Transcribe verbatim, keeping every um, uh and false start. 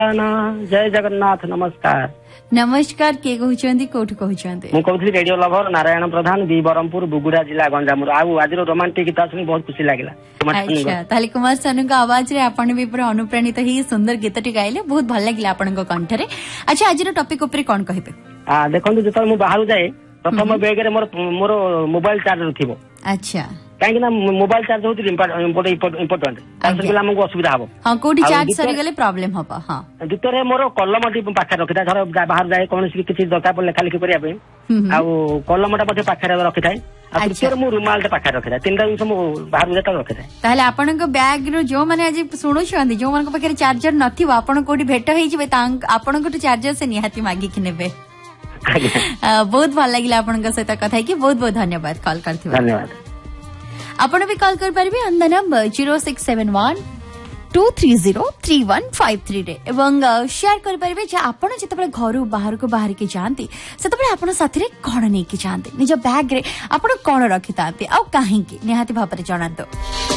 जय जगन्नाथ नमस्कार। नमस्कार किए कहउछंती कोठु कहउछंती मु कहउथि रेडियो लवर नारायण प्रधान बी बरमपुर बुगुड़ा जिला गंजाम आउ आज रोमांटिक गीत सुनी बहुत खुशी लागला। अच्छा ताले कुमार सानू का आवाज रे आपण भी पूरा अनुप्राणित ही सुंदर गीतटी गाइले बहुत भल लागला आपण को कंठ रे। अच्छा आज रो टॉपिक ऊपर कोन कहिबे? आ देखंतु जतल मु बाहर जाए प्रथम बैग रे मोर मोर मोबाइल चार्जर थिबो। अच्छा काहे ना मोबाइल चार्ज होती इम्पोर्टेंट तासले हमको असुविधा हबो। हां कोठी चार्ज सरी गले प्रॉब्लम हबो। हां द्वितीय मोर कलमटी पाखे रखिथा धर बाहर जाए कोन किछि दरकार पड़ले खाली करिया पे आ कलमटा पछे पाखे रखिथाय आ तृतीय मु रुमाल पाखे रखिथाय तीनटा जिंस मु बाहर जेता रखिथाय। ताले आपन को बैग रो जो माने आज सुनो छंदी जो मन को पाखे चार्जर नथिबो आपन कोठी भेट होई जिवे आपन को चार्जर से निहाती मागी कि नेबे। बहुत भल लागिला आपन का सहित कथा कि बहुत बहुत धन्यवाद कॉल करथिबा। धन्यवाद। आपण भी कॉल कर पारे on the number zero six seven one two three zero three one five three रे एवं शेयर कर पारे जे आपण जतबे घर बाहर को बाहर के जानती सेतबे आपण साथी रे कोन नै के जानती निज बैग रे आपण कोन रखितांती आ काहे की निहाती भापर जणातो।